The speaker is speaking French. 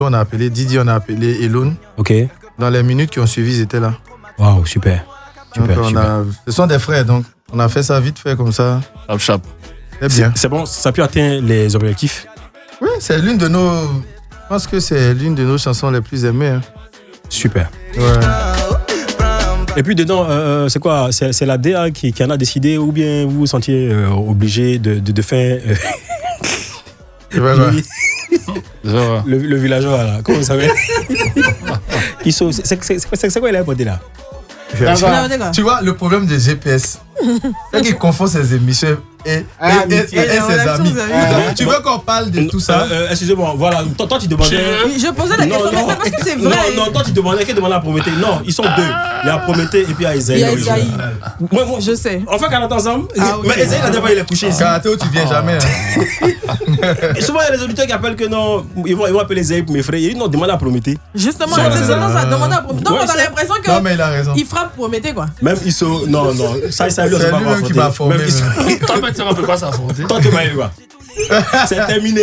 On a appelé Didi, on a appelé Elon. Ok. Dans les minutes qui ont suivi, ils étaient là. Waouh, super. Donc, ce sont des frères, donc on a fait ça vite fait comme ça. Chap. C'est bien. C'est bon, ça a pu atteindre les objectifs. Oui, c'est l'une de nos. Je pense que c'est l'une de nos chansons les plus aimées. Hein. Super. Ouais. Et puis dedans, c'est quoi? C'est la DA qui en a décidé ou bien vous vous sentiez obligé de faire le villageois là? Comment ça s'appelle? C'est quoi il a apporté là? Tu vois, le problème des GPS, c'est qu'il confond ses émissions et ses amis. Tu veux qu'on parle de tout ça? Excusez-moi, voilà. Toi, tu demandais. Je posais la question, mais parce que c'est vrai. Non, toi, tu demandais qui demandait à Prométhée. Non, ils sont deux. Il y a Prométhée et puis il y a Isaïe. Moi, je sais. On fait karaté ensemble. Mais Isaïe, la dernière fois, il est couché ici. Karaté où tu viens jamais. Et souvent, il y a des auditeurs qui appellent que non, ils vont appeler Isaïe pour mes frères. Ils disent non, demande à Prométhée. Justement, c'est ça, demande à Prométhée. Donc, on a l'impression que. Non, mais il a raison. Il frappe Prométhée, quoi. Même ils sont. Non, ça, c'est lui qui m'a formé. Toi, tu vas pas s'affronter. Toi, tu m'as eu quoi? C'est terminé.